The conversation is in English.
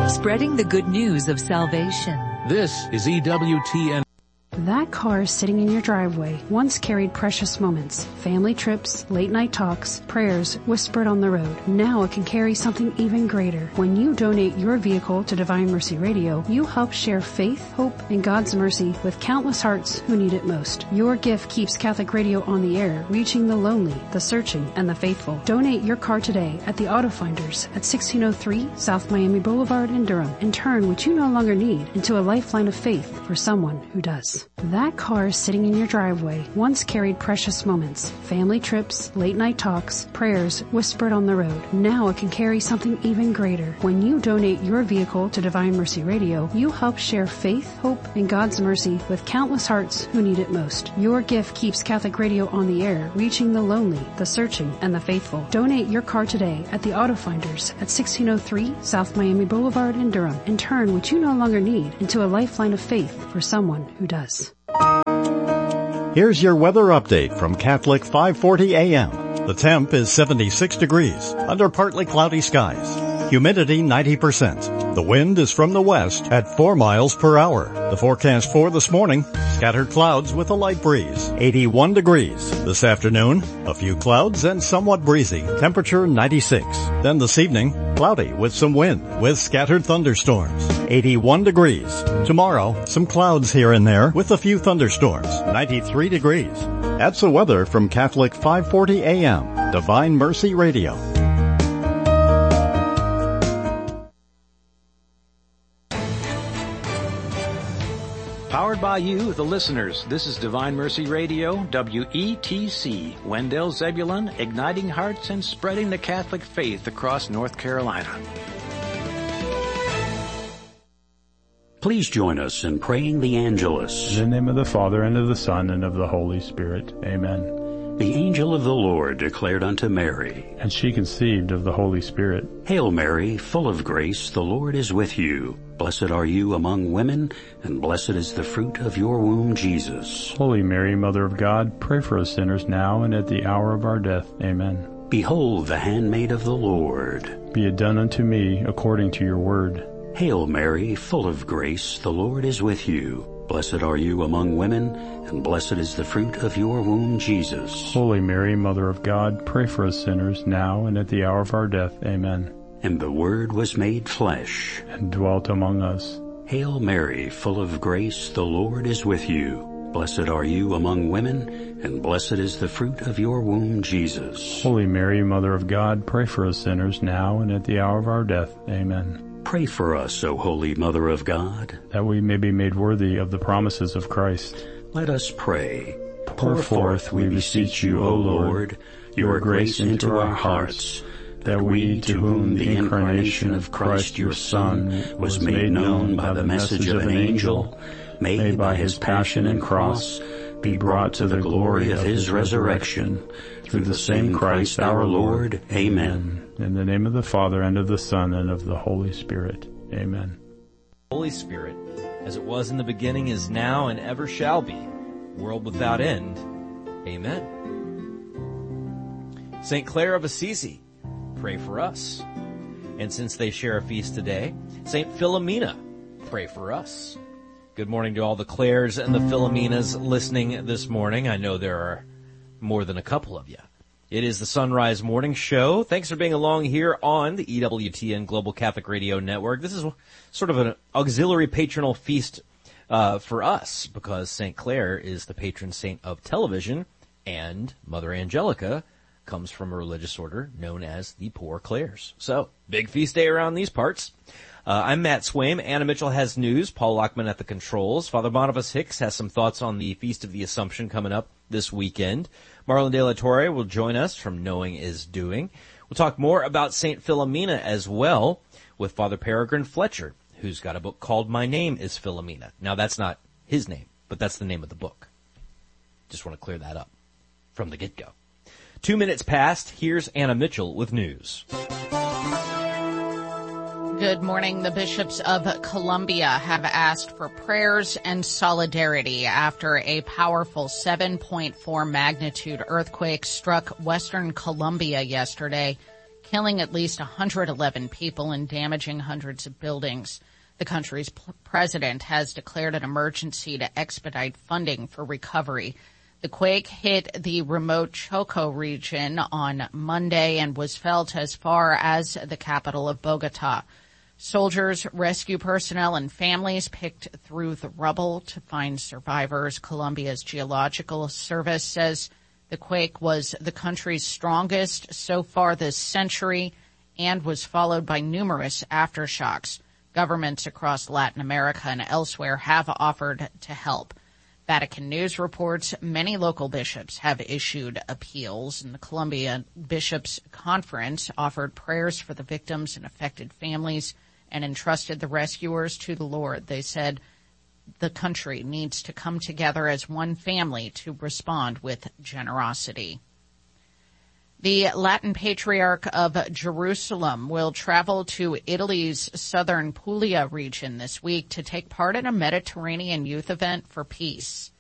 spreading the good news of salvation. This is EWTN. That car sitting in your driveway once carried precious moments, family trips, late-night talks, prayers whispered on the road. Now it can carry something even greater. When you donate your vehicle to Divine Mercy Radio, you help share faith, hope, and God's mercy with countless hearts who need it most. Your gift keeps Catholic Radio on the air, reaching the lonely, the searching, and the faithful. Donate your car today at the Auto Finders at 1603 South Miami Boulevard in Durham, and turn what you no longer need into a lifeline of faith for someone who does. That car sitting in your driveway once carried precious moments, family trips, late-night talks, prayers whispered on the road. Now it can carry something even greater. When you donate your vehicle to Divine Mercy Radio, you help share faith, hope, and God's mercy with countless hearts who need it most. Your gift keeps Catholic Radio on the air, reaching the lonely, the searching, and the faithful. Donate your car today at the Auto Finders at 1603 South Miami Boulevard in Durham, and turn what you no longer need into a lifeline of faith for someone who does. Here's your weather update from Catholic 540 AM. The temp is 76 degrees under partly cloudy skies. Humidity 90%. The wind is from the west at 4 miles per hour. The forecast for this morning, scattered clouds with a light breeze, 81 degrees. This afternoon, a few clouds and somewhat breezy, temperature 96. Then this evening, cloudy with some wind with scattered thunderstorms, 81 degrees. Tomorrow, some clouds here and there with a few thunderstorms, 93 degrees. That's the weather from Catholic 540 AM, Divine Mercy Radio. Powered by you, the listeners. This is Divine Mercy Radio, WETC, Wendell Zebulon, igniting hearts and spreading the Catholic faith across North Carolina. Please join us in praying the Angelus. In the name of the Father, and of the Son, and of the Holy Spirit. Amen. The angel of the Lord declared unto Mary, and she conceived of the Holy Spirit. Hail Mary, full of grace, the Lord is with you. Blessed are you among women, and blessed is the fruit of your womb, Jesus. Holy Mary, Mother of God, pray for us sinners now and at the hour of our death. Amen. Behold the handmaid of the Lord. Be it done unto me according to your word. Hail Mary, full of grace, the Lord is with you. Blessed are you among women, and blessed is the fruit of your womb, Jesus. Holy Mary, Mother of God, pray for us sinners now and at the hour of our death. Amen. And the Word was made flesh, and dwelt among us. Hail Mary, full of grace, the Lord is with you. Blessed are you among women, and blessed is the fruit of your womb, Jesus. Holy Mary, Mother of God, pray for us sinners now and at the hour of our death. Amen. Pray for us, O Holy Mother of God, that we may be made worthy of the promises of Christ. Let us pray. Pour forth, we beseech you, O Lord, your grace into our hearts, that we, to whom the incarnation of Christ your Son was made known by the message of an angel, may by his passion and cross be brought to the glory of his resurrection, through the same Christ our Lord. Amen. In the name of the Father, and of the Son, and of the Holy Spirit. Amen. Holy Spirit, as it was in the beginning, is now, and ever shall be, world without end. Amen. St. Clare of Assisi, pray for us. And since they share a feast today, St. Philomena, pray for us. Good morning to all the Clares and the Philomenas listening this morning. I know there are more than a couple of you. It is the Sunrise Morning Show. Thanks for being along here on the EWTN Global Catholic Radio Network. This is sort of an auxiliary patronal feast for us, because St. Clare is the patron saint of television, and Mother Angelica comes from a religious order known as the Poor Clares. So, big feast day around these parts. I'm Matt Swaim. Anna Mitchell has news. Paul Lockman at the controls. Father Boniface Hicks has some thoughts on the Feast of the Assumption coming up this weekend. Marlon De La Torre will join us from Knowing is Doing. We'll talk more about St. Philomena as well with Father Peregrine Fletcher, who's got a book called My Name is Philomena. Now, that's not his name, but that's the name of the book. Just want to clear that up from the get-go. 2 minutes past, here's Anna Mitchell with news. Good morning. The bishops of Columbia have asked for prayers and solidarity after a powerful 7.4 magnitude earthquake struck western Colombia yesterday, killing at least 111 people and damaging hundreds of buildings. The country's president has declared an emergency to expedite funding for recovery. The quake hit the remote Choco region on Monday and was felt as far as the capital of Bogota. Soldiers, rescue personnel, and families picked through the rubble to find survivors. Colombia's Geological Service says the quake was the country's strongest so far this century and was followed by numerous aftershocks. Governments across Latin America and elsewhere have offered to help. Vatican News reports many local bishops have issued appeals, and the Columbia Bishops' Conference offered prayers for the victims and affected families and entrusted the rescuers to the Lord. They said the country needs to come together as one family to respond with generosity. The Latin Patriarch of Jerusalem will travel to Italy's southern Puglia region this week to take part in a Mediterranean youth event for peace.